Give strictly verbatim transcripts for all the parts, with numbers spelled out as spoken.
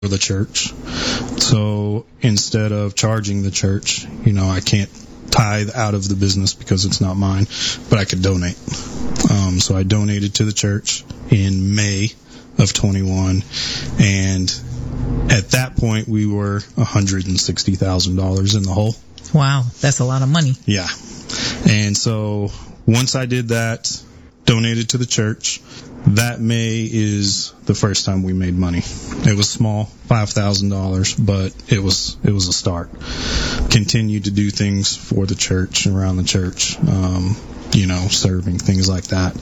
for the church. So instead of charging the church, you know, I can't tithe out of the business because it's not mine, but I could donate. Um, so I donated to the church in May of twenty-one, and at that point we were one hundred sixty thousand dollars in the hole. Wow, that's a lot of money. Yeah. And so once I did that, donated to the church, that May is the first time we made money. It was small, five thousand dollars, but it was it was a start. Continued to do things for the church, around the church, um, you know, serving, things like that.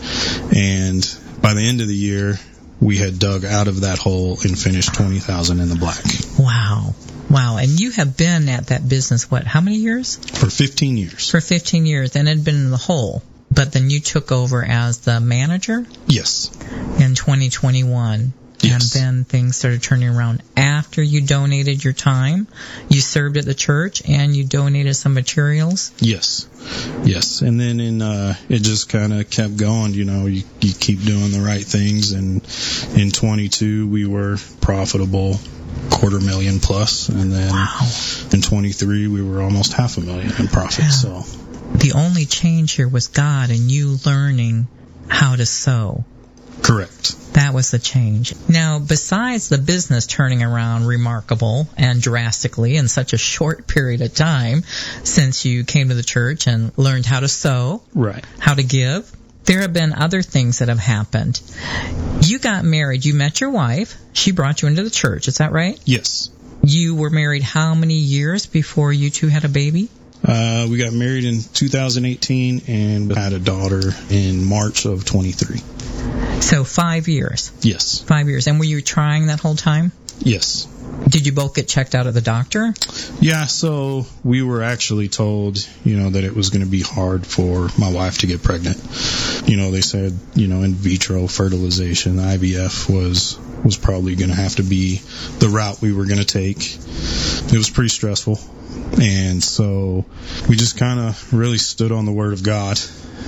And by the end of the year, we had dug out of that hole and finished twenty thousand dollars in the black. Wow. Wow. And you have been at that business, what, how many years? For fifteen years. For fifteen years, and had been in the hole. But then you took over as the manager? Yes. In twenty twenty-one. Yes. And then things started turning around after you donated your time. You served at the church and you donated some materials. Yes. Yes. And then in, uh, it just kind of kept going, you know, you, you keep doing the right things. And in twenty-two, we were profitable, quarter million plus. And then wow. in twenty-three, we were almost half a million in profit. Yeah. So the only change here was God and you learning how to sow. Correct. That was the change. Now, besides the business turning around remarkable and drastically in such a short period of time since you came to the church and learned how to sow, right, how to give, there have been other things that have happened. You got married. You met your wife. She brought you into the church. Is that right? Yes. You were married how many years before you two had a baby? Uh, we got married in two thousand eighteen and had a daughter in March of twenty-three. So five years. Yes. Five years. And were you trying that whole time? Yes. Did you both get checked out at the doctor? Yeah, so we were actually told, you know, that it was going to be hard for my wife to get pregnant. You know, they said, you know, in vitro fertilization, I V F was was probably going to have to be the route we were going to take. It was pretty stressful. And so we just kind of really stood on the Word of God.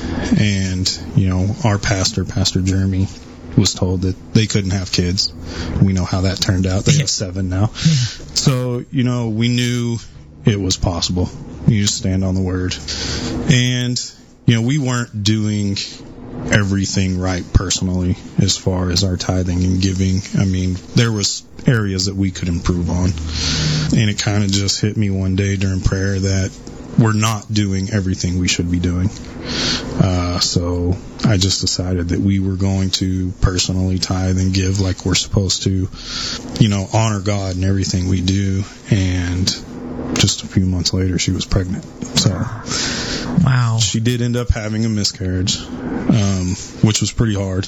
And, you know, our pastor, Pastor Jeremy, was told that they couldn't have kids. We know how that turned out. They have seven now. So, you know, we knew it was possible. You just stand on the Word. And, you know, we weren't doing everything right personally as far as our tithing and giving. I mean, there was areas that we could improve on. And it kind of just hit me one day during prayer that we're not doing everything we should be doing. Uh, so I just decided that we were going to personally tithe and give like we're supposed to, you know, honor God in everything we do. And just a few months later, she was pregnant. So wow. She did end up having a miscarriage, um, which was pretty hard.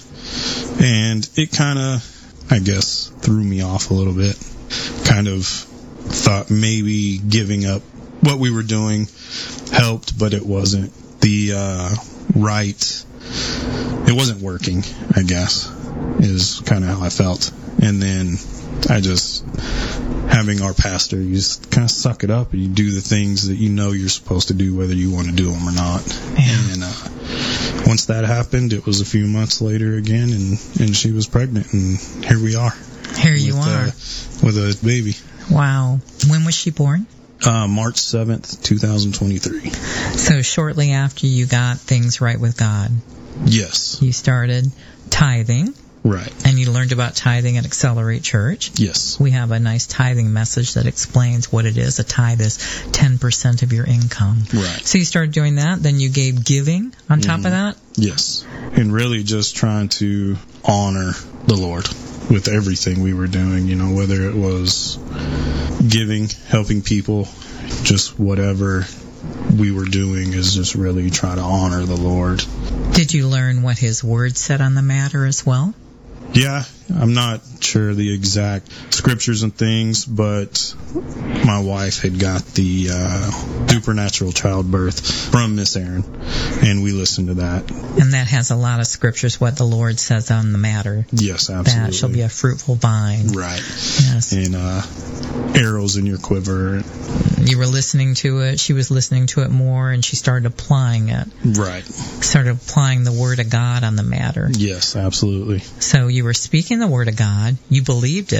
And it kind of, I guess, threw me off a little bit. Kind of thought maybe giving up what we were doing helped, but it wasn't the uh, right, it wasn't working, I guess, is kind of how I felt. And then I just, having our pastor, you just kind of suck it up and you do the things that you know you're supposed to do, whether you want to do them or not. Yeah. And uh, once that happened, it was a few months later again, and, and she was pregnant, and here we are. Here you with, are. Uh, with a baby. Wow. When was she born? Uh, March seventh, twenty twenty-three. So shortly after you got things right with God. Yes. You started tithing. Right. And you learned about tithing at Accelerate Church. Yes. We have a nice tithing message that explains what it is. A tithe is ten percent of your income. Right. So you started doing that. Then you gave giving on top mm. of that? Yes. And really just trying to honor the Lord with everything we were doing, you know, whether it was giving, helping people, just whatever we were doing is just really try to honor the Lord. Did you learn what His Word said on the matter as well? Yeah, I'm not sure the exact scriptures and things, but my wife had got the uh, supernatural childbirth from Miss Aaron, and we listened to that. And that has a lot of scriptures, what the Lord says on the matter. Yes, absolutely. That shall be a fruitful vine. Right. Yes. And uh, arrows in your quiver. You were listening to it, she was listening to it more, and she started applying it. Right. Started applying the Word of God on the matter. Yes, absolutely. So you were speaking the Word of God, you believed it,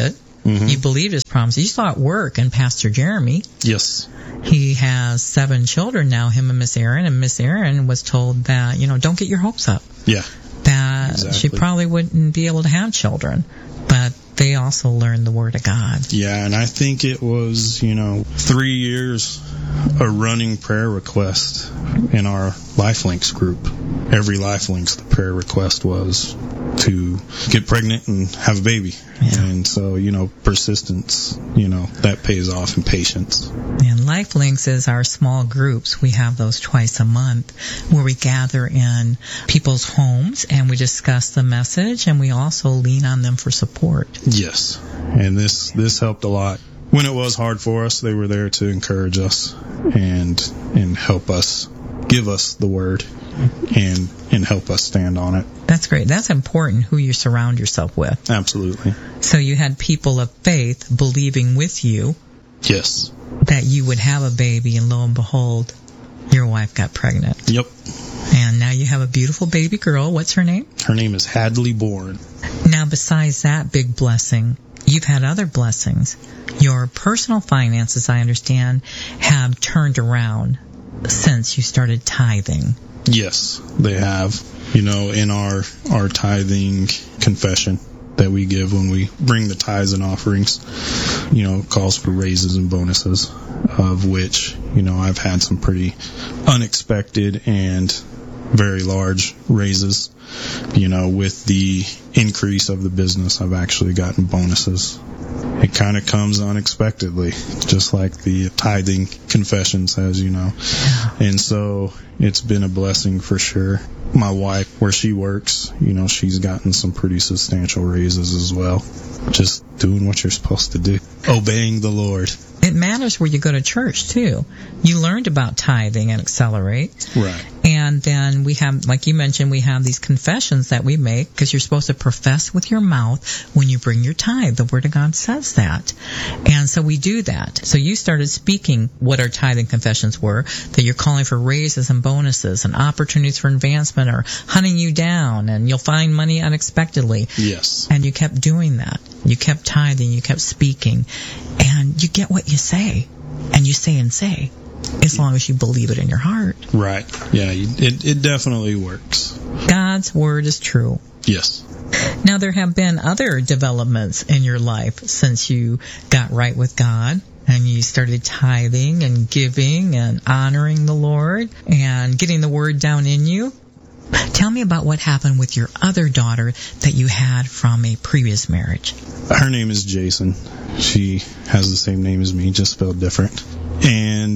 Mm-hmm. You believed his promise. You saw it work in Pastor Jeremy. Yes. He has seven children now, him and Miss Erin, and Miss Erin was told that, you know, don't get your hopes up. Yeah. That exactly. she probably wouldn't be able to have children. But they also learned the Word of God. Yeah, and I think it was, you know, three years a running prayer request in our LifeLinks group. Every LifeLinks, the prayer request was to get pregnant and have a baby. Yeah. And so, you know, persistence, you know, that pays off in patience. And LifeLinks is our small groups. We have those twice a month where we gather in people's homes and we discuss the message, and we also lean on them for support. Yes. And this, this helped a lot. When it was hard for us, they were there to encourage us and and help us, give us the word and and help us stand on it. That's great. That's important, who you surround yourself with. Absolutely. So you had people of faith believing with you Yes. that you would have a baby, and lo and behold, your wife got pregnant. Yep. And now you have a beautiful baby girl. What's her name? Her name is Hadley Bourne. Now, besides that big blessing, you've had other blessings. Your personal finances, I understand, have turned around since you started tithing. Yes, they have. You know, in our, our tithing confession that we give when we bring the tithes and offerings, you know, calls for raises and bonuses, of which, you know, I've had some pretty unexpected and very large raises. You know, with the increase of the business, I've actually gotten bonuses. It kind of comes unexpectedly, just like the tithing confession says, you know. And so it's been a blessing for sure. My wife, where she works, you know, she's gotten some pretty substantial raises as well. Just doing what you're supposed to do. Obeying the Lord. It matters where you go to church, too. You learned about tithing at Accelerate. Right. And then we have, like you mentioned, we have these confessions that we make because you're supposed to profess with your mouth when you bring your tithe. The Word of God says that. And so we do that. So you started speaking what our tithing confessions were, that you're calling for raises and bonuses and opportunities for advancement or hunting you down, and you'll find money unexpectedly. Yes. And you kept doing that. You kept tithing, you kept speaking, and you get what you say. And you say and say, as long as you believe it in your heart. Right. Yeah, it, it definitely works. God's Word is true. Yes. Now, there have been other developments in your life since you got right with God and you started tithing and giving and honoring the Lord and getting the Word down in you. Tell me about what happened with your other daughter that you had from a previous marriage. Her name is Jason. She has the same name as me, just spelled different. And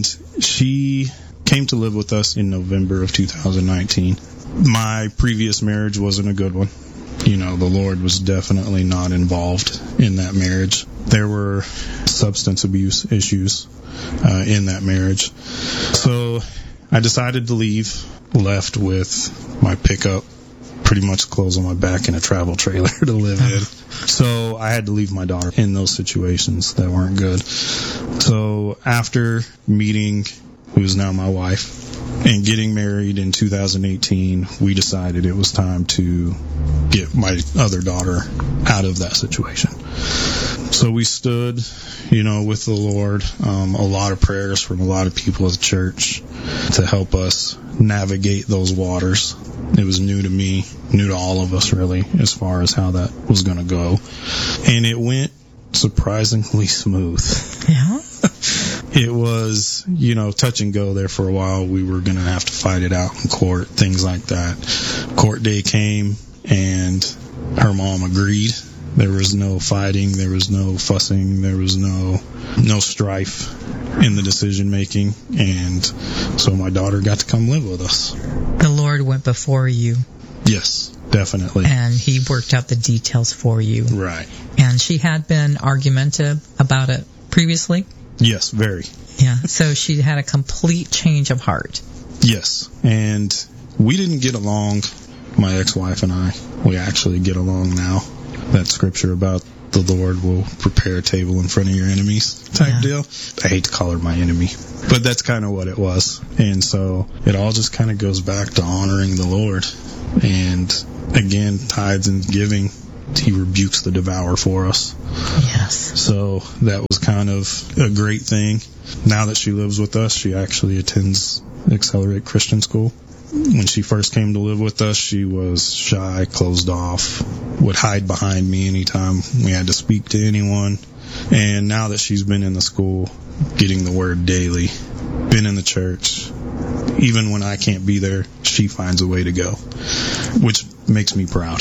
she came to live with us in November of two thousand nineteen. My previous marriage wasn't a good one. You know, the Lord was definitely not involved in that marriage. There were substance abuse issues uh, in that marriage. So I decided to leave, left with my pickup, pretty much clothes on my back, and a travel trailer to live in. So I had to leave my daughter in those situations that weren't good. So after meeting, who is now my wife, and getting married in two thousand eighteen, we decided it was time to get my other daughter out of that situation. So we stood, you know, with the Lord, um, a lot of prayers from a lot of people at the church to help us navigate those waters. It was new to me, new to all of us, really, as far as how that was going to go. And it went surprisingly smooth. Yeah. It was, you know, touch and go there for a while. We were going to have to fight it out in court, things like that. Court day came, and her mom agreed. There was no fighting, there was no fussing, there was no no strife in the decision making, and so my daughter got to come live with us. The Lord went before you. Yes, definitely. And He worked out the details for you. Right. And she had been argumentative about it previously? Yes, very. Yeah, so she had a complete change of heart. Yes, and we didn't get along, my ex-wife and I. We actually get along now. That scripture about the Lord will prepare a table in front of your enemies type yeah. deal. I hate to call her my enemy, but that's kind of what it was. And so it all just kind of goes back to honoring the Lord. And again, tithes and giving he rebukes the devourer for us. Yes. So that was kind of a great thing. Now that she lives with us, she actually attends Accelerate Christian School. When she first came to live with us, she was shy, closed off, would hide behind me anytime we had to speak to anyone. And now that she's been in the school, getting the word daily, been in the church, even when I can't be there, she finds a way to go, which makes me proud.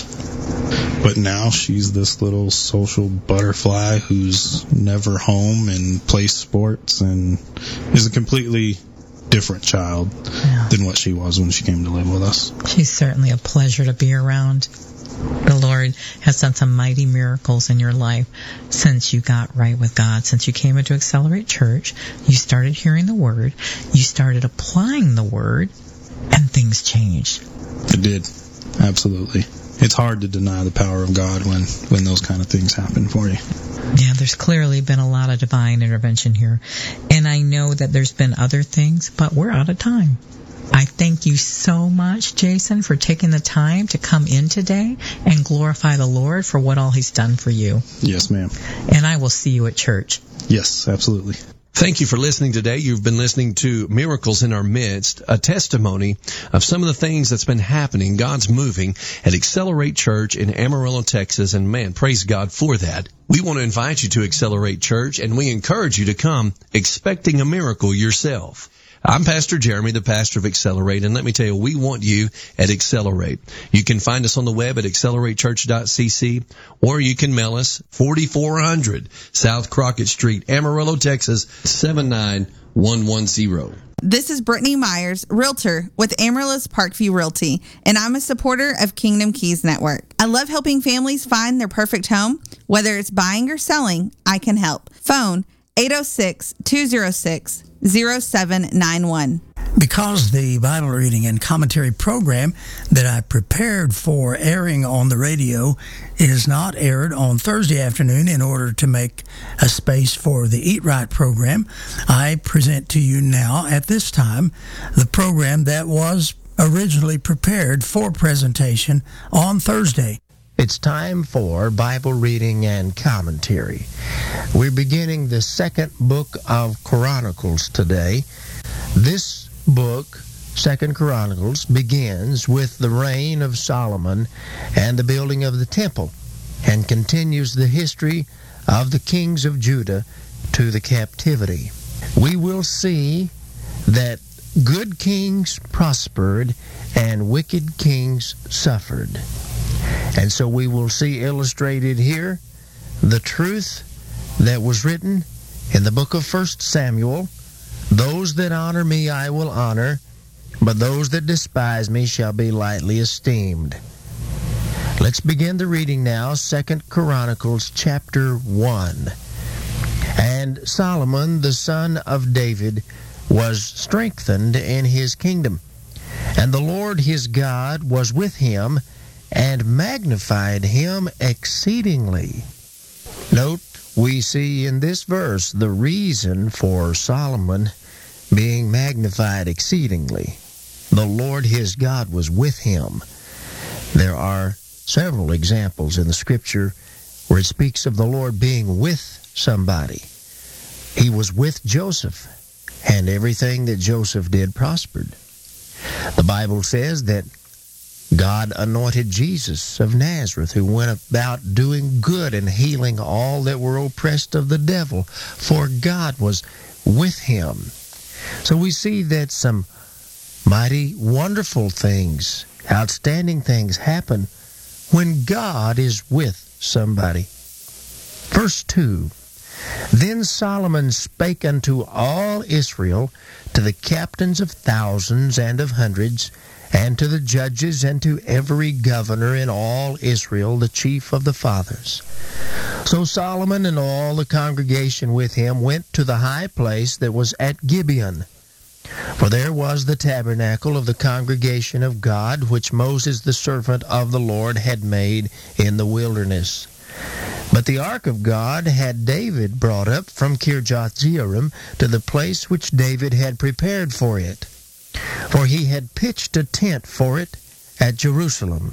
But now she's this little social butterfly who's never home and plays sports and is a completely different child yeah. than what she was when she came to live with us. She's certainly a pleasure to be around. The Lord has done some mighty miracles in your life since you got right with God. Since you came into Accelerate Church, you started hearing the Word, you started applying the Word, and things changed. It did. Absolutely. It's hard to deny the power of God when, when those kind of things happen for you. Yeah, there's clearly been a lot of divine intervention here. And I know that there's been other things, but we're out of time. I thank you so much, Jason, for taking the time to come in today and glorify the Lord for what all He's done for you. Yes, ma'am. And I will see you at church. Yes, absolutely. Thank you for listening today. You've been listening to Miracles in Our Midst, a testimony of some of the things that's been happening. God's moving at Accelerate Church in Amarillo, Texas, and man, praise God for that. We want to invite you to Accelerate Church, and we encourage you to come expecting a miracle yourself. I'm Pastor Jeremy, the pastor of Accelerate, and let me tell you, we want you at Accelerate. You can find us on the web at accelerate church dot c c, or you can mail us forty-four hundred South Crockett Street, Amarillo, Texas, seven nine one one zero. This is Brittany Myers, Realtor with Amarillo's Parkview Realty, and I'm a supporter of Kingdom Keys Network. I love helping families find their perfect home. Whether it's buying or selling, I can help. Phone eight oh six, two oh six, oh seven nine one. Because the Bible reading and commentary program that I prepared for airing on the radio is not aired on Thursday afternoon in order to make a space for the Eat Right program, I present to you now at this time the program that was originally prepared for presentation on Thursday. It's time for Bible reading and commentary. We're beginning the second book of Chronicles today. This book, Second Chronicles, begins with the reign of Solomon and the building of the temple, and continues the history of the kings of Judah to the captivity. We will see that good kings prospered and wicked kings suffered. And so we will see illustrated here the truth that was written in the book of First Samuel. Those that honor me I will honor, but those that despise me shall be lightly esteemed. Let's begin the reading now, Second Chronicles chapter one. And Solomon, the son of David, was strengthened in his kingdom, and the Lord his God was with him, and magnified him exceedingly. Note, we see in this verse the reason for Solomon being magnified exceedingly. The Lord his God was with him. There are several examples in the Scripture where it speaks of the Lord being with somebody. He was with Joseph, and everything that Joseph did prospered. The Bible says that God anointed Jesus of Nazareth, who went about doing good and healing all that were oppressed of the devil, for God was with him. So we see that some mighty, wonderful things, outstanding things happen when God is with somebody. Verse two, Then Solomon spake unto all Israel, to the captains of thousands and of hundreds, and to the judges, and to every governor in all Israel, the chief of the fathers. So Solomon and all the congregation with him went to the high place that was at Gibeon. For there was the tabernacle of the congregation of God, which Moses the servant of the Lord had made in the wilderness. But the ark of God had David brought up from Kirjath-jearim to the place which David had prepared for it. For he had pitched a tent for it at Jerusalem.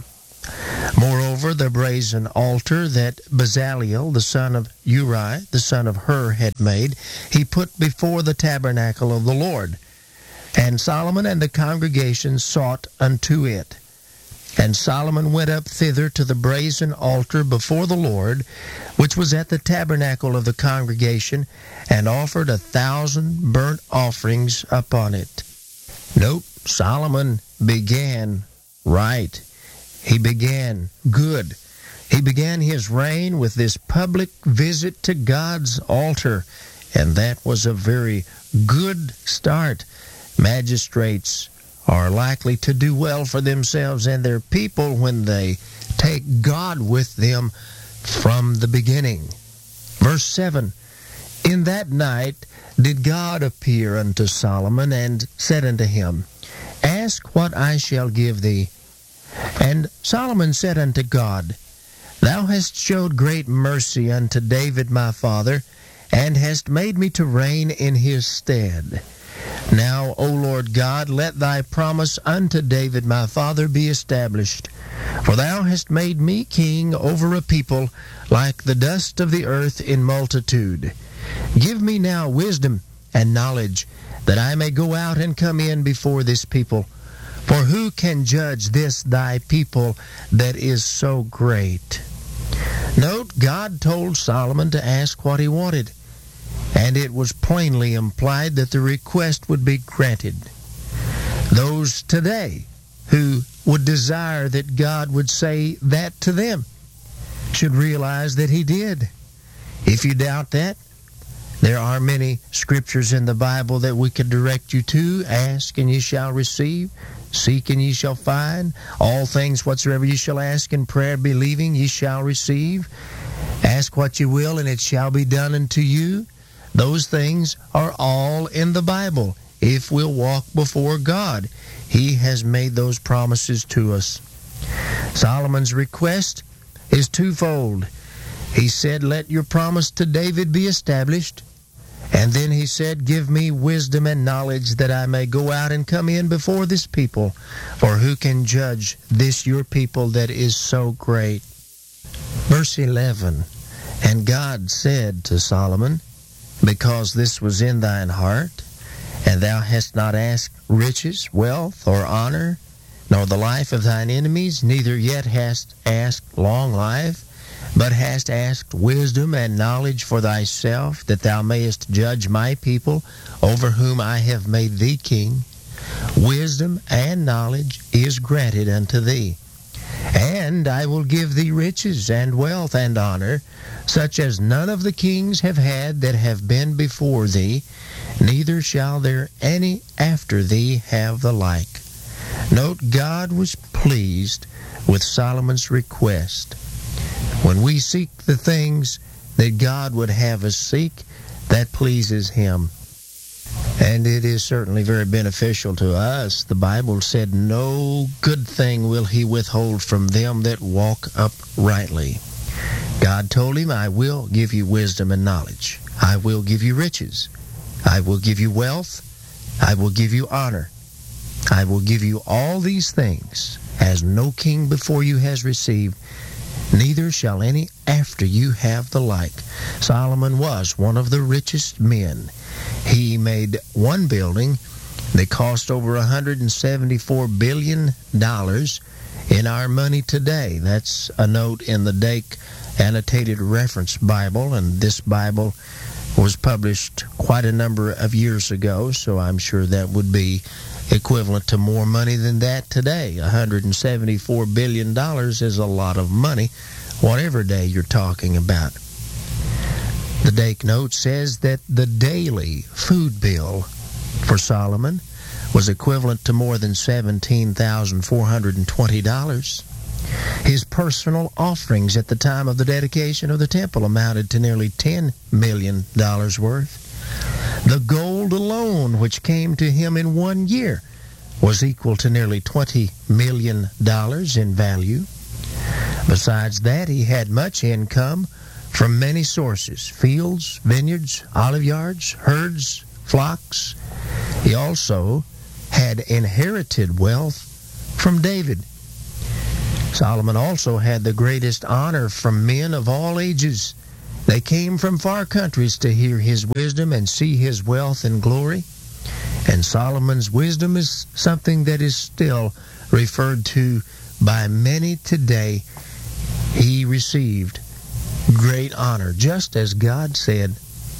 Moreover, the brazen altar that Bezaleel, the son of Uri, the son of Hur, had made, he put before the tabernacle of the Lord. And Solomon and the congregation sought unto it. And Solomon went up thither to the brazen altar before the Lord, which was at the tabernacle of the congregation, and offered a thousand burnt offerings upon it. Nope, Solomon began right. He began good. He began his reign with this public visit to God's altar, and that was a very good start. Magistrates are likely to do well for themselves and their people when they take God with them from the beginning. Verse seven, In that night did God appear unto Solomon, and said unto him, Ask what I shall give thee. And Solomon said unto God, Thou hast showed great mercy unto David my father, and hast made me to reign in his stead. Now, O Lord God, let thy promise unto David my father be established. For thou hast made me king over a people like the dust of the earth in multitude. Give me now wisdom and knowledge, that I may go out and come in before this people. For who can judge this thy people that is so great? Note, God told Solomon to ask what he wanted, and it was plainly implied that the request would be granted. Those today who would desire that God would say that to them should realize that he did. If you doubt that, there are many scriptures in the Bible that we could direct you to. Ask and ye shall receive. Seek and ye shall find. All things whatsoever ye shall ask in prayer, believing, ye shall receive. Ask what ye will, and it shall be done unto you. Those things are all in the Bible. If we'll walk before God, he has made those promises to us. Solomon's request is twofold. He said, Let your promise to David be established. And then he said, Give me wisdom and knowledge, that I may go out and come in before this people. For who can judge this your people that is so great? Verse eleven, And God said to Solomon, Because this was in thine heart, and thou hast not asked riches, wealth, or honor, nor the life of thine enemies, neither yet hast asked long life, but hast asked wisdom and knowledge for thyself, that thou mayest judge my people, over whom I have made thee king. Wisdom and knowledge is granted unto thee. And I will give thee riches and wealth and honor, such as none of the kings have had that have been before thee, neither shall there any after thee have the like. Note, God was pleased with Solomon's request. When we seek the things that God would have us seek, that pleases him. And it is certainly very beneficial to us. The Bible said, No good thing will he withhold from them that walk uprightly. God told him, I will give you wisdom and knowledge. I will give you riches. I will give you wealth. I will give you honor. I will give you all these things, as no king before you has received, neither shall any after you have the like. Solomon was one of the richest men. He made one building that cost over one hundred seventy-four billion dollars in our money today. That's a note in the Dake Annotated Reference Bible, and this Bible was published quite a number of years ago, so I'm sure that would be equivalent to more money than that today. one hundred seventy-four billion dollars is a lot of money, whatever day you're talking about. The Dake note says that the daily food bill for Solomon was equivalent to more than seventeen thousand four hundred twenty dollars. His personal offerings at the time of the dedication of the temple amounted to nearly ten million dollars worth. The gold alone, which came to him in one year, was equal to nearly twenty million dollars in value. Besides that, he had much income from many sources: fields, vineyards, olive yards, herds, flocks. He also had inherited wealth from David. Solomon also had the greatest honor from men of all ages. They came from far countries to hear his wisdom and see his wealth and glory. And Solomon's wisdom is something that is still referred to by many today. He received great honor, just as God said.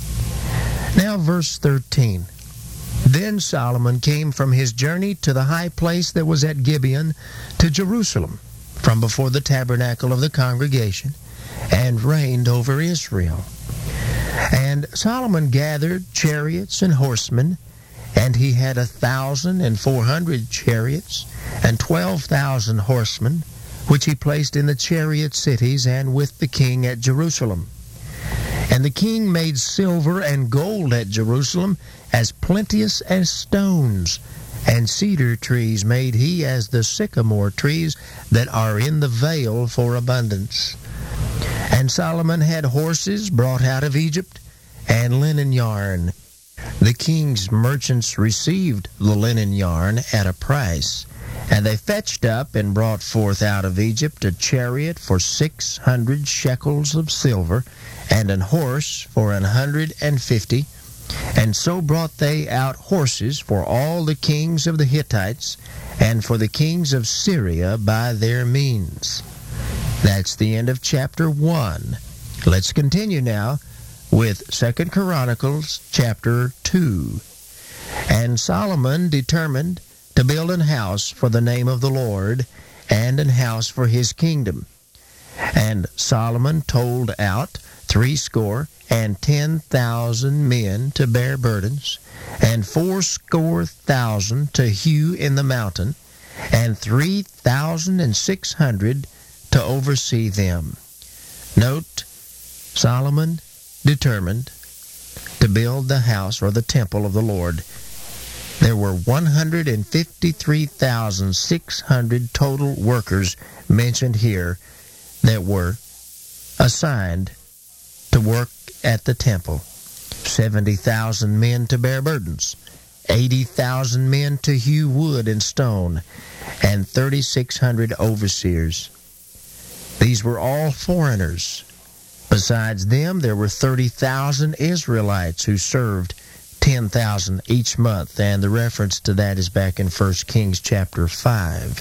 Now verse thirteen. Then Solomon came from his journey to the high place that was at Gibeon to Jerusalem, from before the tabernacle of the congregation, and reigned over Israel. And Solomon gathered chariots and horsemen, and he had a thousand and four hundred chariots, and twelve thousand horsemen, which he placed in the chariot cities and with the king at Jerusalem. And the king made silver and gold at Jerusalem as plenteous as stones, and cedar trees made he as the sycamore trees that are in the vale for abundance. And Solomon had horses brought out of Egypt, and linen yarn. The king's merchants received the linen yarn at a price, and they fetched up and brought forth out of Egypt a chariot for six hundred shekels of silver, and an horse for an hundred and fifty. And so brought they out horses for all the kings of the Hittites, and for the kings of Syria by their means. That's the end of chapter one. Let's continue now with Second Chronicles chapter two. And Solomon determined to build an house for the name of the Lord, and an house for his kingdom. And Solomon told out threescore and ten thousand men to bear burdens, and fourscore thousand to hew in the mountain, and three thousand and six hundred to oversee them. Note, Solomon determined to build the house or the temple of the Lord. There were one hundred fifty-three thousand six hundred total workers mentioned here that were assigned to work at the temple. seventy thousand men to bear burdens, eighty thousand men to hew wood and stone, and thirty-six hundred overseers. These were all foreigners. Besides them, there were thirty thousand Israelites who served ten thousand each month, and the reference to that is back in First Kings chapter five.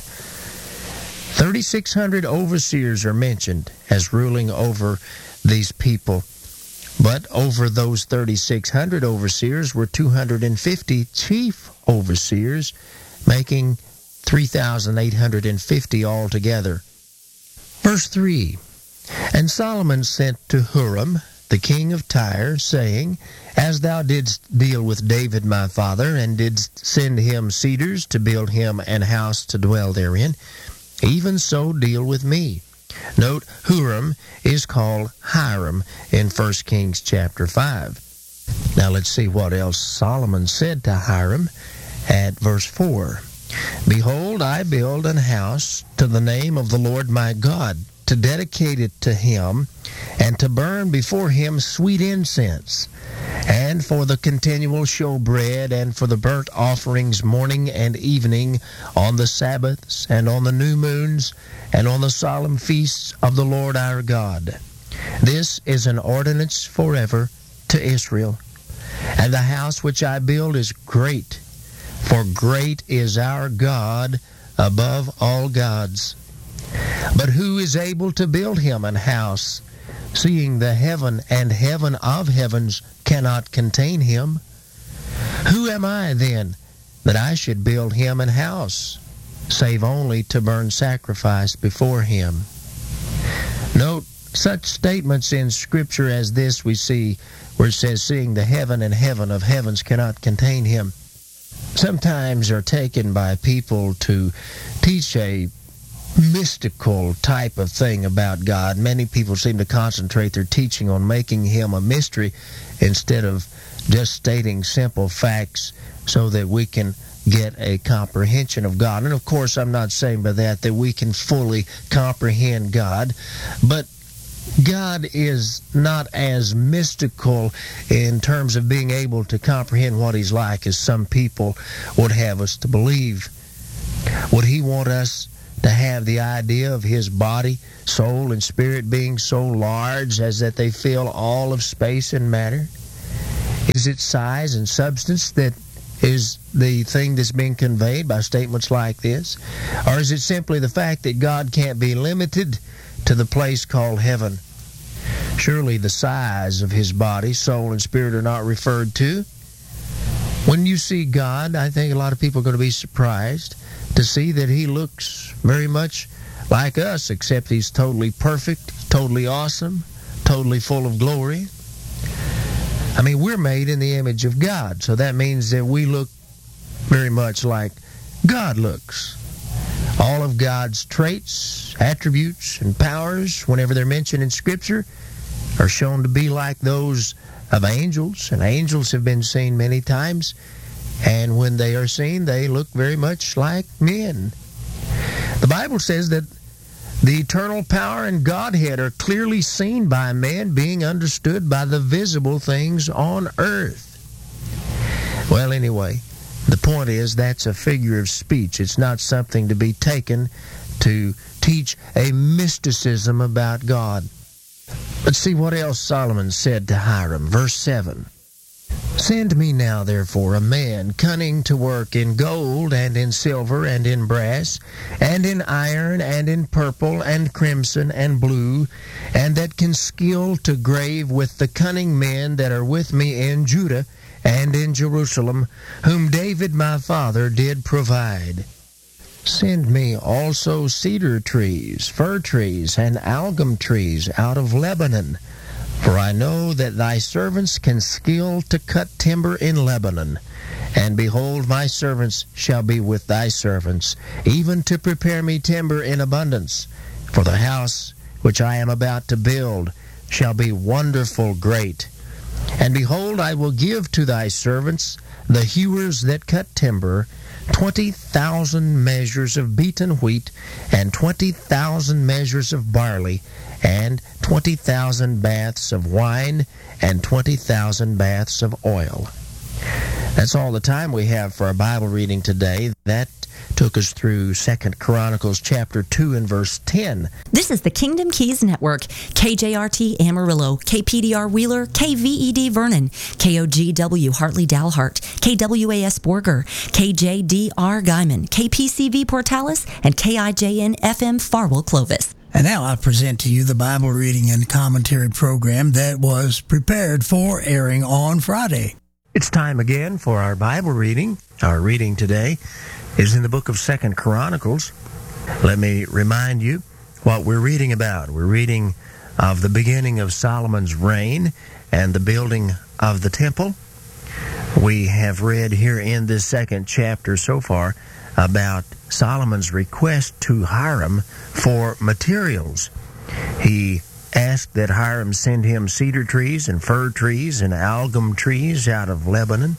thirty-six hundred overseers are mentioned as ruling over these people, but over those thirty-six hundred overseers were two hundred fifty chief overseers, making three thousand eight hundred fifty altogether. Verse three, And Solomon sent to Huram, the king of Tyre, saying, As thou didst deal with David my father, and didst send him cedars to build him an house to dwell therein, even so deal with me. Note, Huram is called Hiram in First Kings chapter five. Now let's see what else Solomon said to Hiram at verse four. Behold, I build an house to the name of the Lord my God, to dedicate it to him, and to burn before him sweet incense, and for the continual showbread, and for the burnt offerings morning and evening, on the Sabbaths, and on the new moons, and on the solemn feasts of the Lord our God. This is an ordinance forever to Israel. And the house which I build is great, for great is our God above all gods. But who is able to build him an house, seeing the heaven and heaven of heavens cannot contain him? Who am I then, that I should build him an house, save only to burn sacrifice before him? Note, such statements in Scripture as this we see, where it says, seeing the heaven and heaven of heavens cannot contain him, sometimes are taken by people to teach a mystical type of thing about God. Many people seem to concentrate their teaching on making him a mystery instead of just stating simple facts so that we can get a comprehension of God. And of course, I'm not saying by that that we can fully comprehend God, but God is not as mystical in terms of being able to comprehend what he's like as some people would have us to believe. Would he want us to have the idea of his body, soul, and spirit being so large as that they fill all of space and matter? Is it size and substance that is the thing that's being conveyed by statements like this? Or is it simply the fact that God can't be limited to the place called heaven? Surely the size of his body, soul, and spirit are not referred to. When you see God, I think a lot of people are going to be surprised to see that he looks very much like us, except he's totally perfect, totally awesome, totally full of glory. I mean, we're made in the image of God, so that means that we look very much like God looks. All of God's traits, attributes, and powers, whenever they're mentioned in Scripture, are shown to be like those of angels, and angels have been seen many times, and when they are seen, they look very much like men. The Bible says that the eternal power and Godhead are clearly seen by men, being understood by the visible things on earth. Well, anyway, the point is that's a figure of speech. It's not something to be taken to teach a mysticism about God. Let's see what else Solomon said to Hiram. Verse seven. Send me now, therefore, a man cunning to work in gold, and in silver, and in brass, and in iron, and in purple, and crimson, and blue, and that can skill to grave with the cunning men that are with me in Judah and in Jerusalem, whom David my father did provide. Send me also cedar trees, fir trees, and algum trees out of Lebanon, for I know that thy servants can skill to cut timber in Lebanon. And behold, my servants shall be with thy servants, even to prepare me timber in abundance. For the house which I am about to build shall be wonderful great. And behold, I will give to thy servants, the hewers that cut timber, twenty thousand measures of beaten wheat, and twenty thousand measures of barley, and twenty thousand baths of wine, and twenty thousand baths of oil. That's all the time we have for our Bible reading today. That took us through Second Chronicles chapter two and verse ten. This is the Kingdom Keys Network. K J R T Amarillo, K P D R Wheeler, K V E D Vernon, K O G W Hartley Dalhart, K W A S Borger, K J D R Guyman, K P C V Portales, and K I J N F M Farwell Clovis. And now I present to you the Bible reading and commentary program that was prepared for airing on Friday. It's time again for our Bible reading. Our reading today is in the book of Second Chronicles. Let me remind you what we're reading about. We're reading of the beginning of Solomon's reign and the building of the temple. We have read here in this second chapter so far about Solomon's request to Hiram for materials. He asked that Hiram send him cedar trees and fir trees and algum trees out of Lebanon.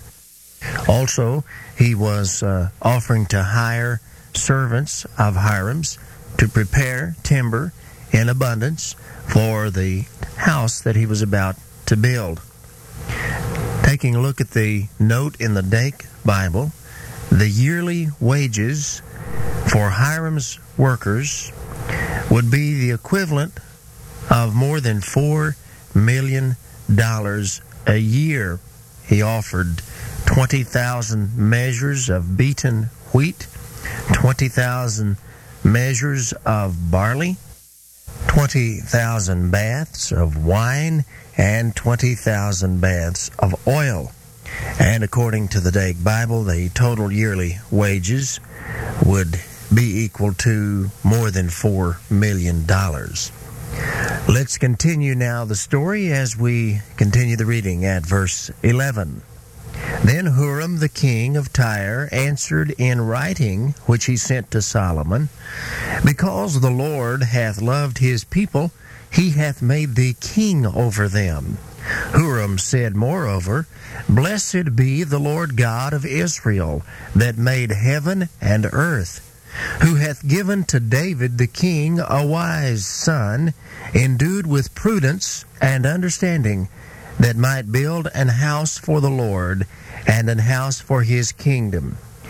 Also, he was uh, offering to hire servants of Hiram's to prepare timber in abundance for the house that he was about to build. Taking a look at the note in the Dake Bible, the yearly wages for Hiram's workers would be the equivalent of more than four million dollars a year. He offered twenty thousand measures of beaten wheat, twenty thousand measures of barley, twenty thousand baths of wine, and twenty thousand baths of oil. And according to the Dake Bible, the total yearly wages would be equal to more than four million dollars. Let's continue now the story as we continue the reading at verse eleven. Then Huram the king of Tyre answered in writing, which he sent to Solomon, Because the Lord hath loved his people, he hath made thee king over them. Huram said moreover, Blessed be the Lord God of Israel, that made heaven and earth, who hath given to David the king a wise son, endued with prudence and understanding, that might build an house for the Lord, and an house for his kingdom.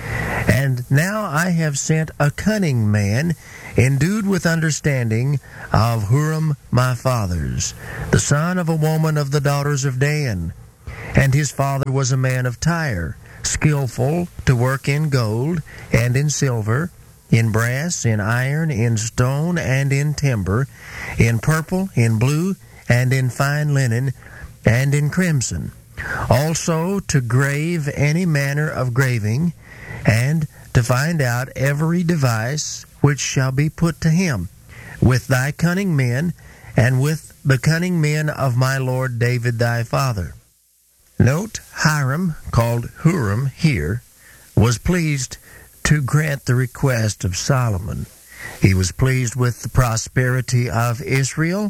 And now I have sent a cunning man, endued with understanding, of Huram my fathers, the son of a woman of the daughters of Dan. And his father was a man of Tyre, skillful to work in gold, and in silver, in brass, in iron, in stone, and in timber, in purple, in blue, and in fine linen, and in crimson. Also to grave any manner of graving, and to find out every device which shall be put to him, with thy cunning men, and with the cunning men of my lord David thy father. Note, Hiram, called Huram here, was pleased to grant the request of Solomon. He was pleased with the prosperity of Israel,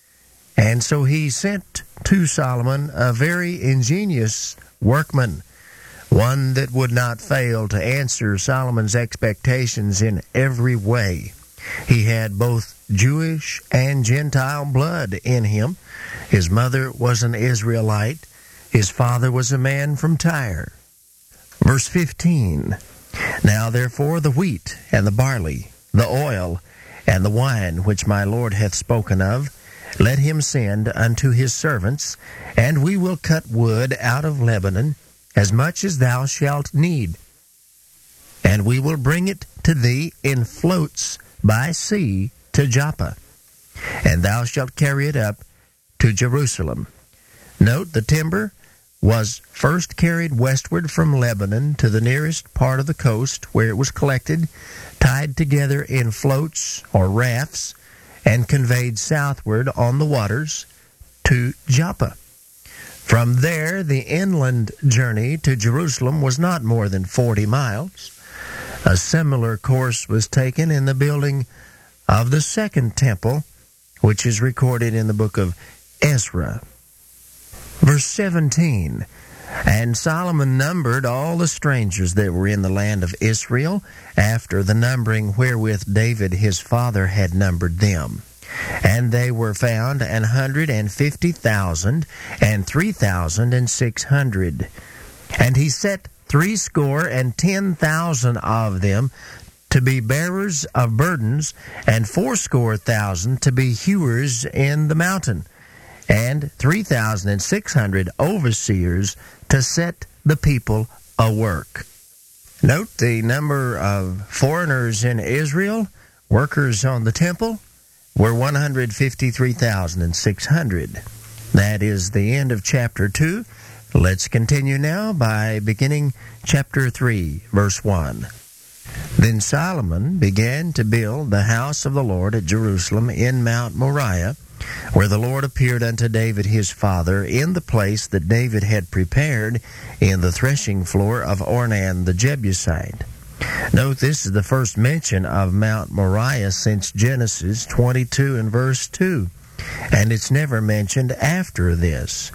and so he sent to Solomon a very ingenious workman, one that would not fail to answer Solomon's expectations in every way. He had both Jewish and Gentile blood in him. His mother was an Israelite. His father was a man from Tyre. Verse fifteen, Now therefore the wheat and the barley, the oil and the wine which my Lord hath spoken of, let him send unto his servants, and we will cut wood out of Lebanon, as much as thou shalt need. And we will bring it to thee in floats by sea to Joppa, and thou shalt carry it up to Jerusalem. Note, the timber was first carried westward from Lebanon to the nearest part of the coast, where it was collected, tied together in floats or rafts, and conveyed southward on the waters to Joppa. From there, the inland journey to Jerusalem was not more than forty miles. A similar course was taken in the building of the second temple, which is recorded in the book of Ezra. Verse seventeen, And Solomon numbered all the strangers that were in the land of Israel, after the numbering wherewith David his father had numbered them. And they were found an hundred and fifty thousand, and three thousand and six hundred. And he set threescore and ten thousand of them to be bearers of burdens, and fourscore thousand to be hewers in the mountain, and three thousand and six hundred overseers to set the people a work. Note the number of foreigners in Israel, workers on the temple, were one hundred fifty-three thousand six hundred. That is the end of chapter two. Let's continue now by beginning chapter three, verse one. Then Solomon began to build the house of the Lord at Jerusalem in Mount Moriah, where the Lord appeared unto David his father, in the place that David had prepared in the threshing floor of Ornan the Jebusite. Note, this is the first mention of Mount Moriah since Genesis twenty-two and verse two, and it's never mentioned after this.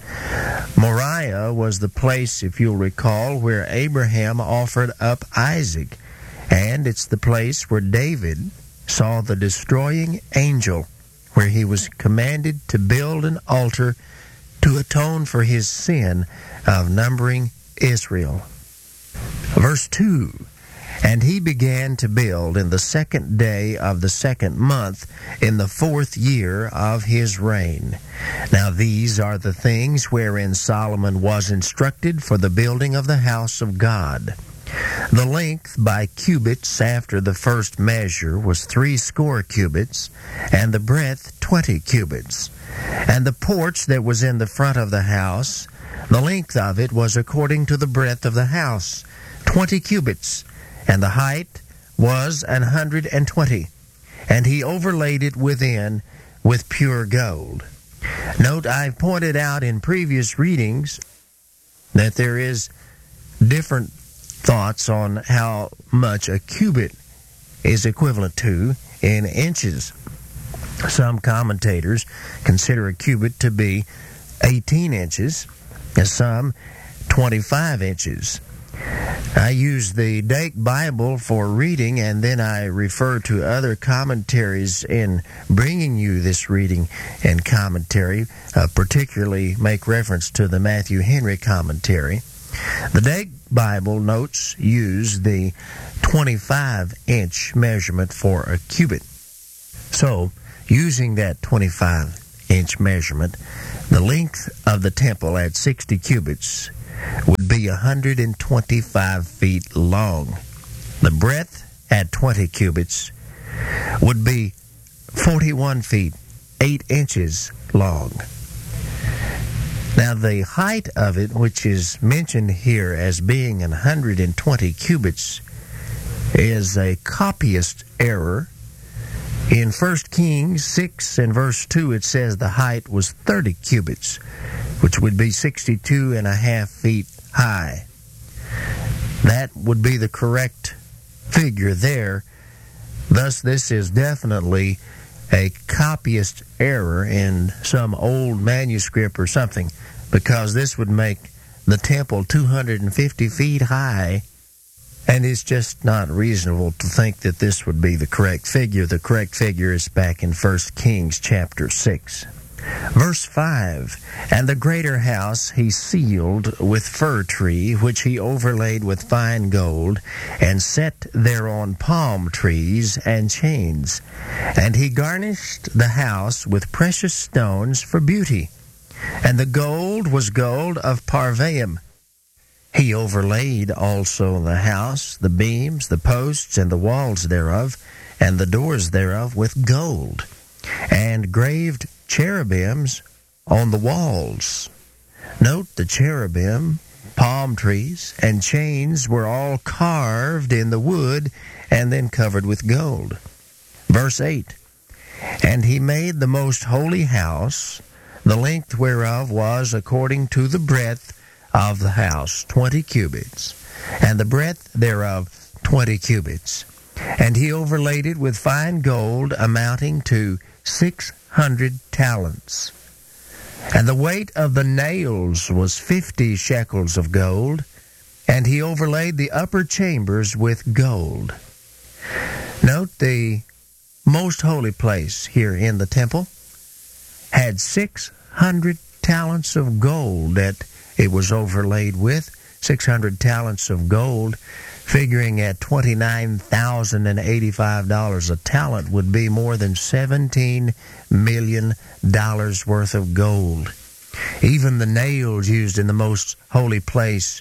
Moriah was the place, if you'll recall, where Abraham offered up Isaac, and it's the place where David saw the destroying angel, where he was commanded to build an altar to atone for his sin of numbering Israel. Verse two, And he began to build in the second day of the second month, in the fourth year of his reign. Now these are the things wherein Solomon was instructed for the building of the house of God. The length by cubits after the first measure was threescore cubits, and the breadth twenty cubits. And the porch that was in the front of the house, the length of it was according to the breadth of the house, twenty cubits, and the height was an hundred and twenty. And he overlaid it within with pure gold. Note, I've pointed out in previous readings that there is different thoughts on how much a cubit is equivalent to in inches. Some commentators consider a cubit to be eighteen inches, and some twenty-five inches. I use the Dake Bible for reading, and then I refer to other commentaries in bringing you this reading and commentary, uh, particularly make reference to the Matthew Henry commentary. The Dake Bible notes use the twenty-five inch measurement for a cubit. So, using that twenty-five inch measurement, the length of the temple at sixty cubits would be one hundred twenty-five feet long. The breadth at twenty cubits would be forty-one feet, eight inches long. Now, the height of it, which is mentioned here as being one hundred twenty cubits, is a copyist error. In First Kings six and verse two, it says the height was thirty cubits, which would be sixty-two and a half feet high. That would be the correct figure there. Thus, this is definitely a copyist error in some old manuscript or something, because this would make the temple two hundred fifty feet high, and it's just not reasonable to think that this would be the correct figure. The correct figure is back in First Kings chapter six. Verse five, and the greater house he sealed with fir tree, which he overlaid with fine gold, and set thereon palm trees and chains. And he garnished the house with precious stones for beauty. And the gold was gold of Parvaim. He overlaid also the house, the beams, the posts, and the walls thereof, and the doors thereof with gold, and graved cherubims on the walls. Note the cherubim, palm trees, and chains were all carved in the wood and then covered with gold. Verse eight, and he made the most holy house, the length whereof was according to the breadth of the house, twenty cubits, and the breadth thereof twenty cubits. And he overlaid it with fine gold amounting to six hundred talents. And the weight of the nails was fifty shekels of gold, and he overlaid the upper chambers with gold. Note the most holy place here in the temple had six hundred talents of gold that it was overlaid with, six hundred talents of gold, figuring at twenty-nine thousand eighty-five dollars a talent would be more than seventeen million dollars worth of gold. Even the nails used in the most holy place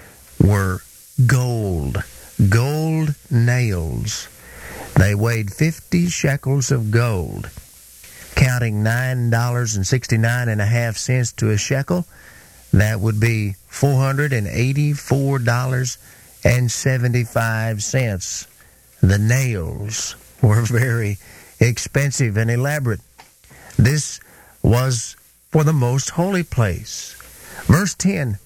were gold, gold nails. They weighed fifty shekels of gold, counting nine dollars and sixty-nine and a half cents to a shekel. That would be four hundred eighty-four dollars and seventy-five cents. The nails were very expensive and elaborate. This was for the most holy place. Verse ten,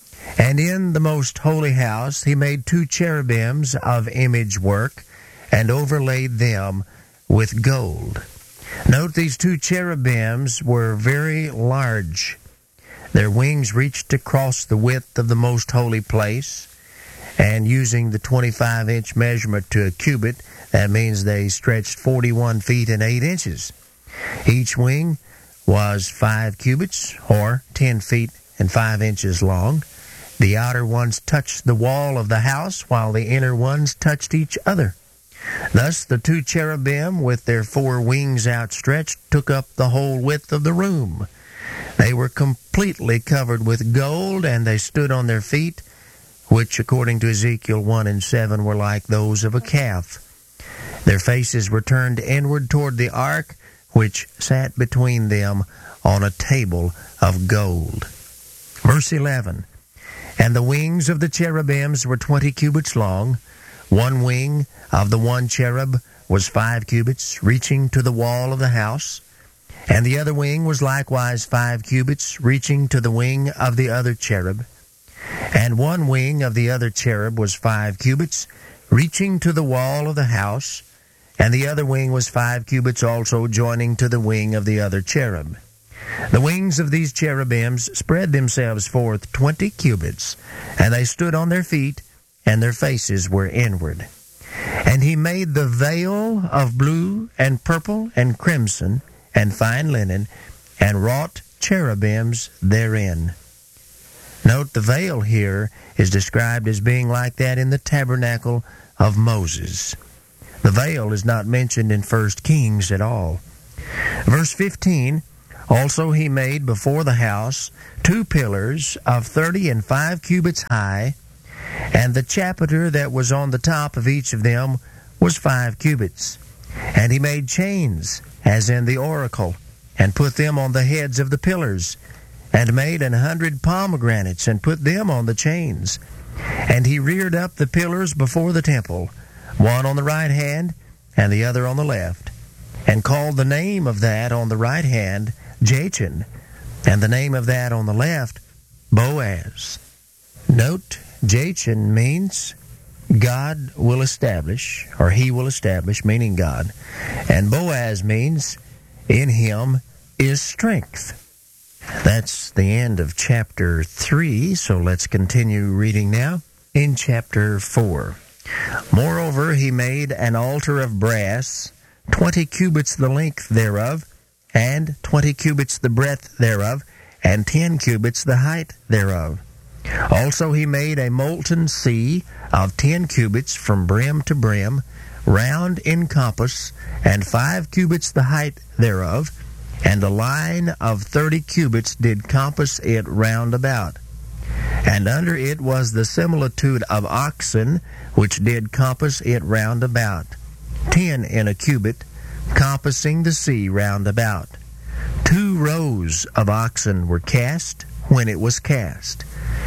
and in the most holy house he made two cherubims of image work, and overlaid them with gold. Note these two cherubims were very large. Their wings reached across the width of the most holy place, and using the twenty-five inch measurement to a cubit, that means they stretched forty-one feet and eight inches. Each wing was five cubits, or ten feet and five inches long. The outer ones touched the wall of the house, while the inner ones touched each other. Thus the two cherubim, with their four wings outstretched, took up the whole width of the room. They were completely covered with gold, and they stood on their feet, which, according to Ezekiel one and seven, were like those of a calf. Their faces were turned inward toward the ark, which sat between them on a table of gold. Verse eleven, and the wings of the cherubims were twenty cubits long. One wing of the one cherub was five cubits, reaching to the wall of the house. And the other wing was likewise five cubits, reaching to the wing of the other cherub. And one wing of the other cherub was five cubits, reaching to the wall of the house. And the other wing was five cubits also, joining to the wing of the other cherub. The wings of these cherubims spread themselves forth twenty cubits, and they stood on their feet, and their faces were inward. And he made the veil of blue and purple and crimson and fine linen, and wrought cherubims therein. Note the veil here is described as being like that in the tabernacle of Moses. The veil is not mentioned in First Kings at all. Verse fifteen, also he made before the house two pillars of thirty and five cubits high, and the chapiter that was on the top of each of them was five cubits. And he made chains, as in the oracle, and put them on the heads of the pillars, and made an hundred pomegranates, and put them on the chains. And he reared up the pillars before the temple, one on the right hand, and the other on the left, and called the name of that on the right hand Jachin, and the name of that on the left Boaz. Note, Jachin means God will establish, or he will establish, meaning God. And Boaz means in him is strength. That's the end of chapter three, so let's continue reading now in chapter four. Moreover, he made an altar of brass, twenty cubits the length thereof, and twenty cubits the breadth thereof, and ten cubits the height thereof. Also he made a molten sea of ten cubits from brim to brim, round in compass, and five cubits the height thereof, and a line of thirty cubits did compass it round about. And under it was the similitude of oxen, which did compass it round about, ten in a cubit, compassing the sea round about. Two rows of oxen were cast when it was cast.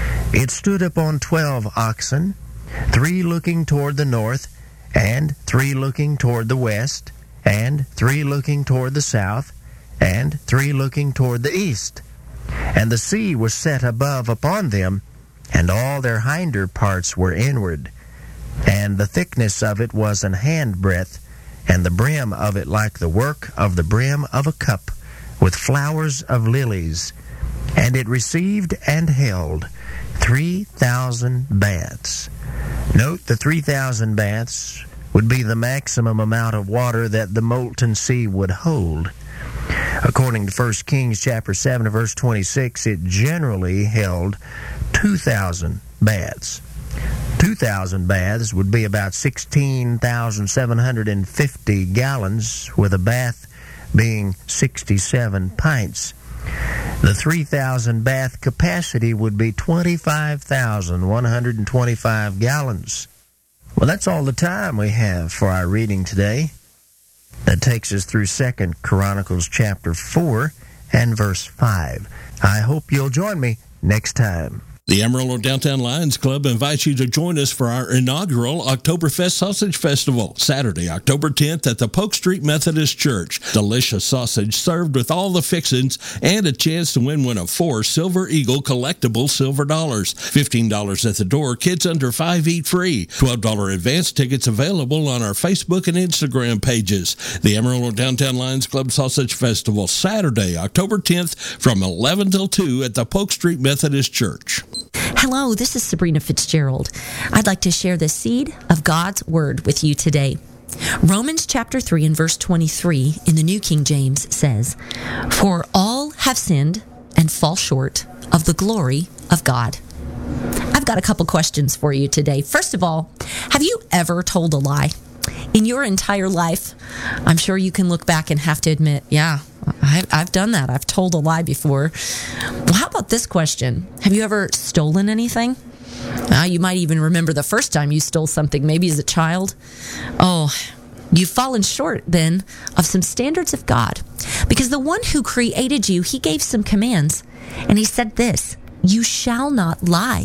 It stood upon twelve oxen, three looking toward the north, and three looking toward the west, and three looking toward the south, and three looking toward the east. And the sea was set above upon them, and all their hinder parts were inward. And the thickness of it was an handbreadth, and the brim of it like the work of the brim of a cup, with flowers of lilies. And it received and held three thousand baths. Note the three thousand baths would be the maximum amount of water that the molten sea would hold. According to First Kings chapter seven, verse twenty-six, it generally held two thousand baths. two thousand baths would be about sixteen thousand seven hundred fifty gallons, with a bath being sixty-seven pints. The three thousand bath capacity would be twenty-five thousand one hundred twenty-five gallons. Well, that's all the time we have for our reading today. That takes us through Second Chronicles chapter four and verse five. I hope you'll join me next time. The Amarillo Downtown Lions Club invites you to join us for our inaugural Oktoberfest Sausage Festival, Saturday, October tenth at the Polk Street Methodist Church. Delicious sausage served with all the fixings and a chance to win one of four Silver Eagle collectible silver dollars. fifteen dollars at the door. Kids under five eat free. twelve dollars advance tickets available on our Facebook and Instagram pages. The Amarillo Downtown Lions Club Sausage Festival, Saturday, October tenth from eleven till two at the Polk Street Methodist Church. Hello, this is Sabrina Fitzgerald. I'd like to share the seed of God's Word with you today. Romans chapter three and verse twenty-three in the New King James says, "For all have sinned and fall short of the glory of God." I've got a couple questions for you today. First of all, have you ever told a lie? In your entire life, I'm sure you can look back and have to admit, yeah, I've done that. I've told a lie before. Well, how about this question? Have you ever stolen anything? Uh, you might even remember the first time you stole something, maybe as a child. Oh, you've fallen short, then, of some standards of God. Because the one who created you, he gave some commands. And he said this, "You shall not lie."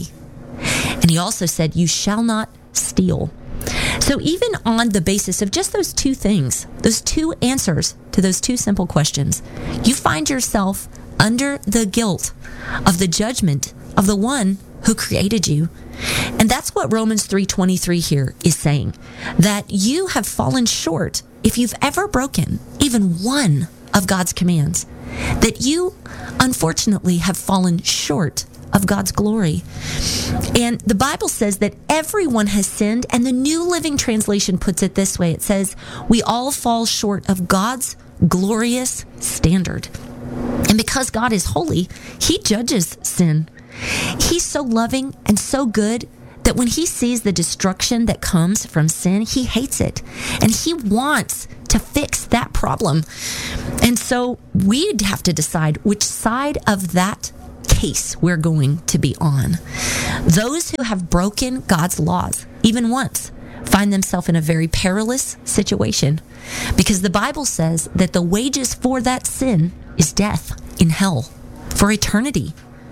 And he also said, "You shall not steal." So even on the basis of just those two things, those two answers to those two simple questions, you find yourself under the guilt of the judgment of the one who created you. And that's what Romans three twenty-three here is saying, that you have fallen short if you've ever broken even one of God's commands, that you unfortunately have fallen short of God's glory. And the Bible says that everyone has sinned, and the New Living Translation puts it this way. It says, we all fall short of God's glorious standard. And because God is holy, he judges sin. He's so loving and so good that when he sees the destruction that comes from sin, he hates it. And he wants to fix that problem. And so we'd have to decide which side of that case we're going to be on. Those who have broken God's laws, even once, find themselves in a very perilous situation, because the Bible says that the wages for that sin is death in hell for eternity.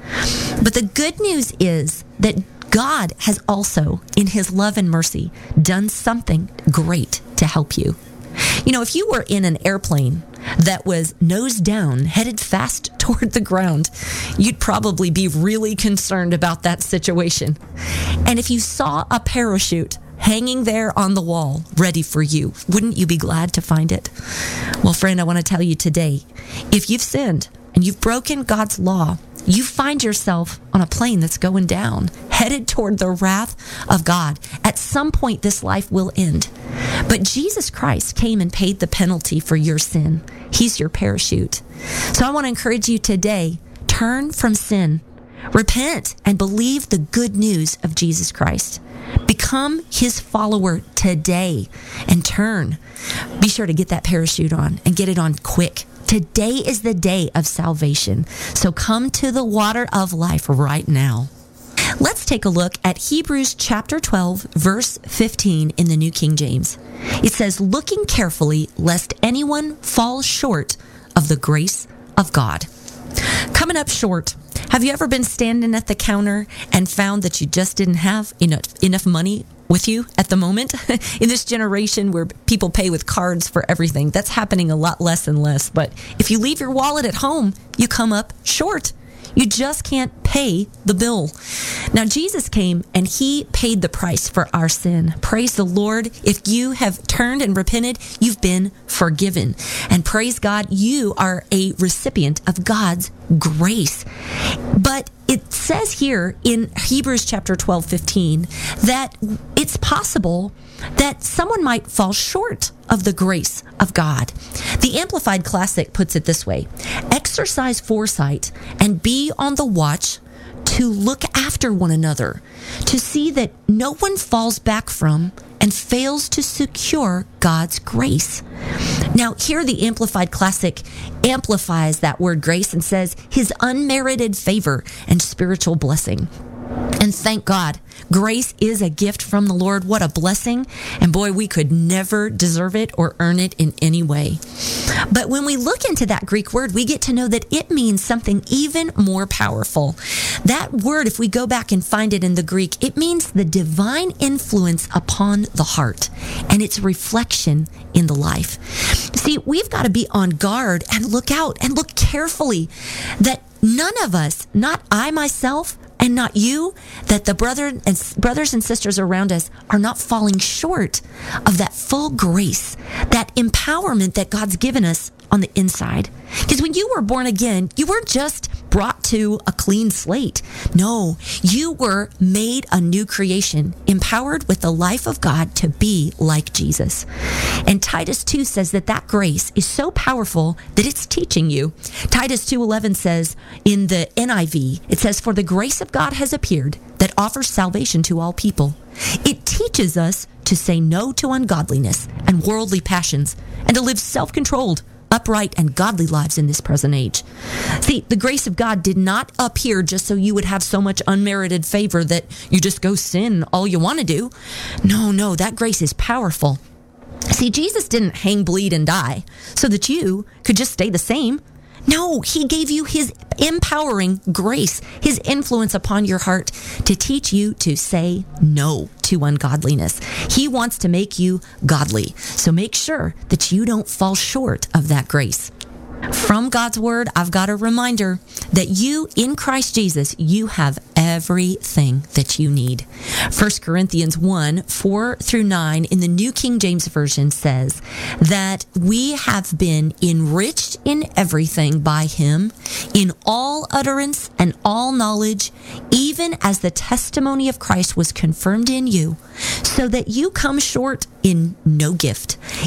But the good news is that God has also, in his love and mercy, done something great to help you. You know, if you were in an airplane that was nose down, headed fast toward the ground, you'd probably be really concerned about that situation. And if you saw a parachute hanging there on the wall, ready for you, wouldn't you be glad to find it? Well, friend, I want to tell you today, if you've sinned and you've broken God's law, you find yourself on a plane that's going down, headed toward the wrath of God. At some point, this life will end. But Jesus Christ came and paid the penalty for your sin. He's your parachute. So I want to encourage you today, turn from sin, repent, and believe the good news of Jesus Christ. Become his follower today and turn. Be sure to get that parachute on and get it on quick. Today is the day of salvation. So come to the water of life right now. Let's take a look at Hebrews chapter twelve, verse fifteen in the New King James. It says, looking carefully lest anyone fall short of the grace of God. Coming up short, have you ever been standing at the counter and found that you just didn't have enough, enough money with you at the moment? In this generation where people pay with cards for everything, that's happening a lot less and less. But if you leave your wallet at home, you come up short. You just can't pay the bill. Now, Jesus came and he paid the price for our sin. Praise the Lord. If you have turned and repented, you've been forgiven. And praise God, you are a recipient of God's grace. But it says here in Hebrews chapter twelve, fifteen, that it's possible that someone might fall short of the grace of God. The Amplified Classic puts it this way: exercise foresight and be on the watch to look after one another, to see that no one falls back from and fails to secure God's grace. Now, here the Amplified Classic amplifies that word grace and says his unmerited favor and spiritual blessing. And thank God, grace is a gift from the Lord. What a blessing. And boy, we could never deserve it or earn it in any way. But when we look into that Greek word, we get to know that it means something even more powerful. That word, if we go back and find it in the Greek, it means the divine influence upon the heart and its reflection in the life. See, we've got to be on guard and look out and look carefully that none of us, not I myself, and not you, that the brother and brothers and sisters around us are not falling short of that full grace, that empowerment that God's given us on the inside. Because when you were born again, you weren't just brought to a clean slate. No, you were made a new creation, empowered with the life of God to be like Jesus. And Titus two says that that grace is so powerful that it's teaching you. Titus two eleven says in the N I V, it says, for the grace of God has appeared that offers salvation to all people. It teaches us to say no to ungodliness and worldly passions and to live self-controlled, upright, and godly lives in this present age. See, the grace of God did not appear just so you would have so much unmerited favor that you just go sin all you want to do. No, no, that grace is powerful. See, Jesus didn't hang, bleed, and die so that you could just stay the same. No, he gave you his empowering grace, his influence upon your heart to teach you to say no to ungodliness. He wants to make you godly. So make sure that you don't fall short of that grace. From God's word, I've got a reminder that you, in Christ Jesus, you have everything that you need. First Corinthians one, four through nine in the New King James Version says that we have been enriched in everything by him, in all utterance and all knowledge, even as the testimony of Christ was confirmed in you, so that you come short in no gift, eager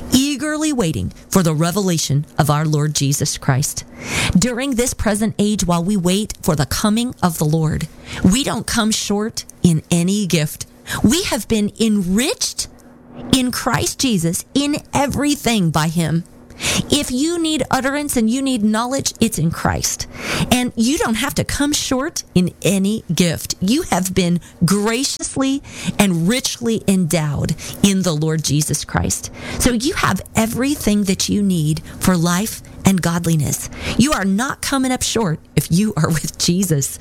eagerly waiting for the revelation of our Lord Jesus Christ. During this present age, while we wait for the coming of the Lord, we don't come short in any gift. We have been enriched in Christ Jesus in everything by him. If you need utterance and you need knowledge, it's in Christ. And you don't have to come short in any gift. You have been graciously and richly endowed in the Lord Jesus Christ. So you have everything that you need for life and godliness. You are not coming up short if you are with Jesus.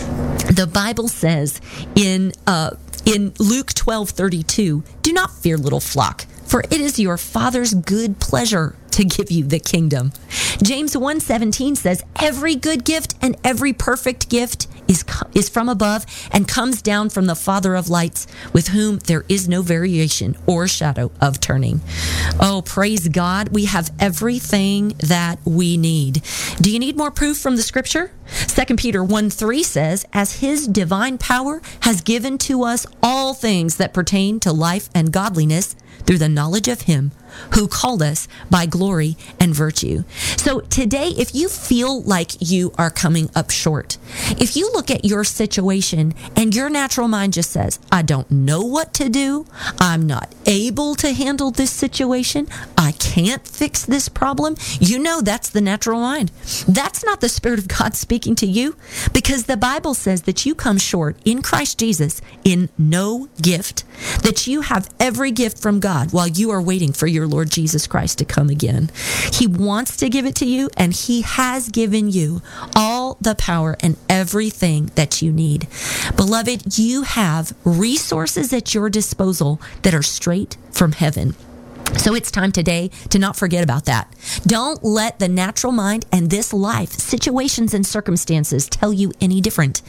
The Bible says in uh, in Luke twelve thirty-two, "Do not fear, little flock, for it is your Father's good pleasure to give you the kingdom." James one seventeen says, "Every good gift and every perfect gift is is from above and comes down from the Father of lights, with whom there is no variation or shadow of turning." Oh, praise God. We have everything that we need. Do you need more proof from the scripture? Second Peter one three says, "As his divine power has given to us all things that pertain to life and godliness, through the knowledge of him who called us by glory and virtue." So today, if you feel like you are coming up short, if you look at your situation and your natural mind just says, "I don't know what to do, I'm not able to handle this situation, I can't fix this problem," you know that's the natural mind. That's not the Spirit of God speaking to you, because the Bible says that you come short in Christ Jesus in no gift, that you have every gift from God while you are waiting for your Lord Jesus Christ to come again. He wants to give it to you, and he has given you all the power and everything that you need. Beloved, you have resources at your disposal that are straight from heaven. So it's time today to not forget about that. Don't let the natural mind and this life, situations and circumstances tell you any different.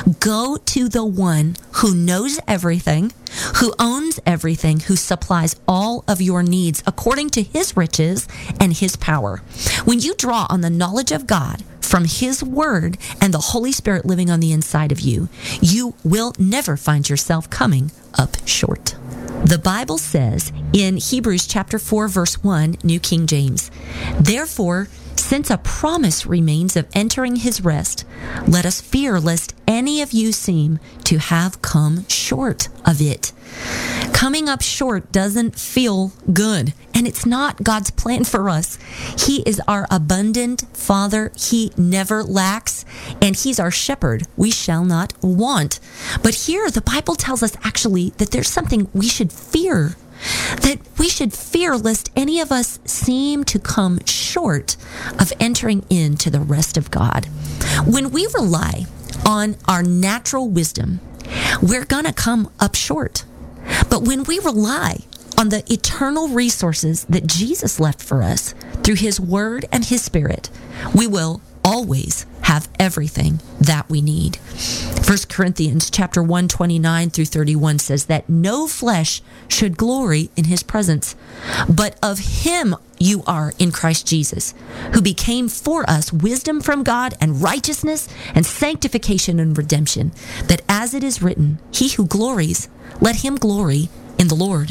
Go to the one who knows everything, who owns everything, who supplies all of your needs according to his riches and his power. When you draw on the knowledge of God from his word and the Holy Spirit living on the inside of you, you will never find yourself coming up short. The Bible says in Hebrews chapter four, verse one, New King James, "Therefore, since a promise remains of entering his rest, let us fear lest any of you seem to have come short of it." Coming up short doesn't feel good, and it's not God's plan for us. He is our abundant Father. He never lacks, and he's our shepherd. We shall not want. But here, the Bible tells us actually that there's something we should fear, that we should fear lest any of us seem to come short of entering into the rest of God. When we rely on our natural wisdom, we're going to come up short. But when we rely on the eternal resources that Jesus left for us through his word and his Spirit, we will always have everything that we need. First Corinthians chapter one, twenty-nine through thirty-one says that no flesh should glory in his presence, but of him you are in Christ Jesus, who became for us wisdom from God and righteousness and sanctification and redemption, that as it is written, he who glories, let him glory in the Lord.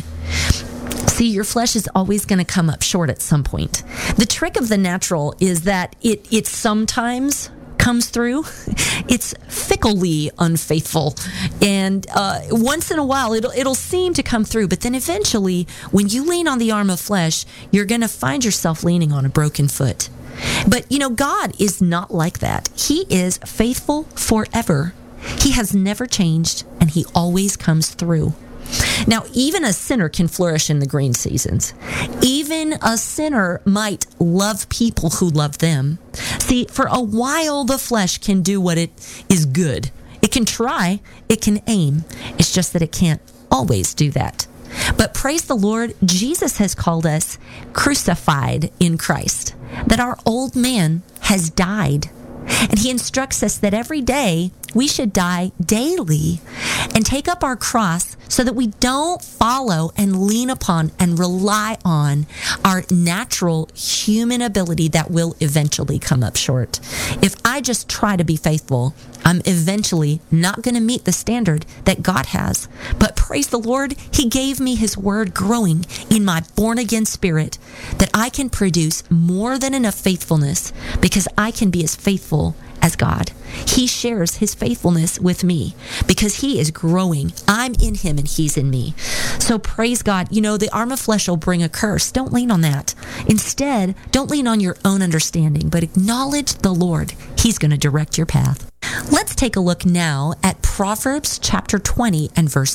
See, your flesh is always going to come up short at some point. The trick of the natural is that it it sometimes comes through. It's fickly unfaithful, and uh, once in a while it'll it'll seem to come through, but then eventually, when you lean on the arm of flesh, you're going to find yourself leaning on a broken foot. But you know, God is not like that. He is faithful forever. He has never changed, and he always comes through. Now, even a sinner can flourish in the green seasons. Even a sinner might love people who love them. See, for a while, the flesh can do what it is good. It can try, it can aim. It's just that it can't always do that. But praise the Lord, Jesus has called us crucified in Christ, that our old man has died. And he instructs us that every day we should die daily and take up our cross so that we don't follow and lean upon and rely on our natural human ability that will eventually come up short. If I just try to be faithful, I'm eventually not going to meet the standard that God has. But praise the Lord, He gave me His word growing in my born-again spirit, that I can produce more than enough faithfulness because I can be as faithful as God. He shares His faithfulness with me because He is growing. I'm in Him and He's in me. So praise God. You know, the arm of flesh will bring a curse. Don't lean on that. Instead, don't lean on your own understanding, but acknowledge the Lord. He's going to direct your path. Let's take a look now at Proverbs chapter twenty and verse